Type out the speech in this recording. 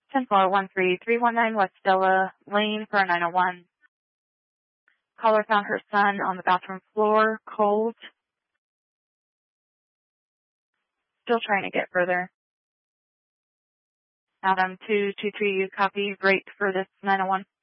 10-4 13319 West Stella Lane for a 901. Caller found her son on the bathroom floor, cold. Still trying to get further. Adam 223, you copy. Great for this 901.